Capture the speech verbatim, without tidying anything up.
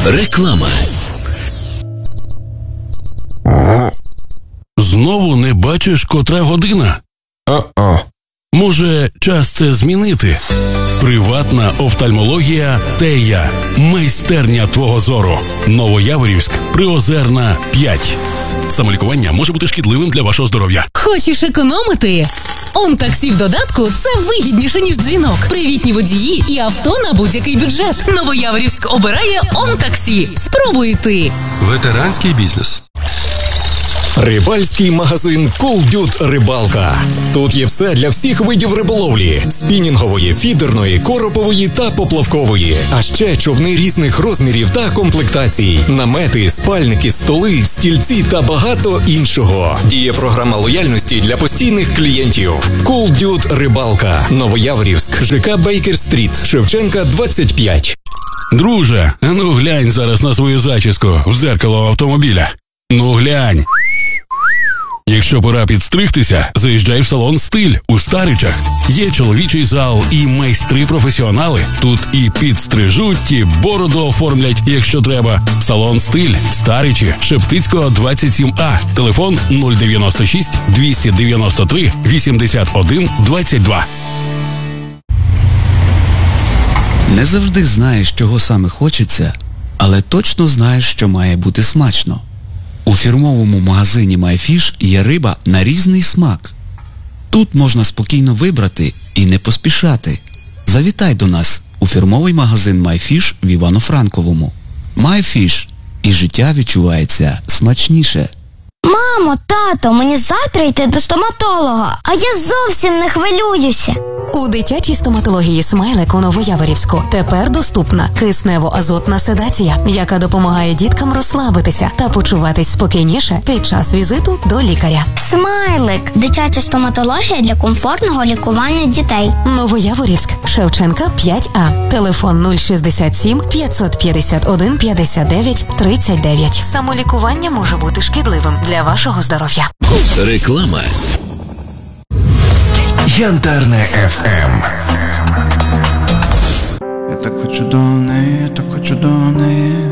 Реклама. Знову не бачиш, котра година? А-а. Може, час це змінити? Приватна офтальмологія Тея. Майстерня твого зору. Новояворівськ, Приозерна, п'ять. Самолікування може бути шкідливим для вашого здоров'я. Хочеш економити? ОнТаксі в додатку – це вигідніше, ніж дзвінок. Привітні водії і авто на будь-який бюджет. Новояворівськ обирає ОнТаксі. Спробуй ти. Ветеранський бізнес. Рибальський магазин «Колдют Рибалка». Тут є все для всіх видів риболовлі: спінінгової, фідерної, коропової та поплавкової. А ще човни різних розмірів та комплектацій, намети, спальники, столи, стільці та багато іншого. Діє програма лояльності для постійних клієнтів. «Колдют Рибалка», Новояворівськ, ЖК Бейкер-стріт, Шевченка, двадцять п'ять. Друже, а ну глянь зараз на свою зачіску в дзеркало автомобіля. Ну глянь. Якщо пора підстригтися, заїжджай в салон «Стиль» у Старичах. Є чоловічий зал і майстри-професіонали. Тут і підстрижуть, і бороду оформлять, якщо треба. Салон «Стиль», Старичі, Шептицького, двадцять сім А. Телефон нуль дев'яносто шість двісті дев'яносто три вісімдесят один двадцять два. Не завжди знаєш, чого саме хочеться, але точно знаєш, що має бути смачно. У фірмовому магазині MyFish є риба на різний смак. Тут можна спокійно вибрати і не поспішати. Завітай до нас у фірмовий магазин MyFish в Івано-Франковому. MyFish. І життя відчувається смачніше. Мамо, тато, мені завтра йти до стоматолога, а я зовсім не хвилююся. У дитячій стоматології «Смайлик» у Новояворівську тепер доступна киснево-азотна седація, яка допомагає діткам розслабитися та почуватись спокійніше під час візиту до лікаря. «Смайлик» – дитяча стоматологія для комфортного лікування дітей. Новояворівськ, Шевченка, п'ять А. Телефон нуль шістдесят сім п'ятсот п'ятдесят один п'ятдесят дев'ять тридцять дев'ять. Самолікування може бути шкідливим для вашого здоров'я. Реклама. Янтарне еф ем. Я так хочу до неї, я так хочу до неї.